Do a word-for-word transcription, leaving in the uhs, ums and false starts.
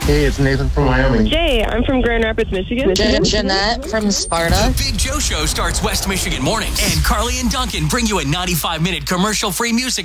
Hey, it's Nathan from Wyoming. Jay, I'm from Grand Rapids, Michigan. Je- Jeanette from Sparta. The Big Joe Show starts West Michigan mornings. And Carly and Duncan bring you a ninety-five minute commercial-free music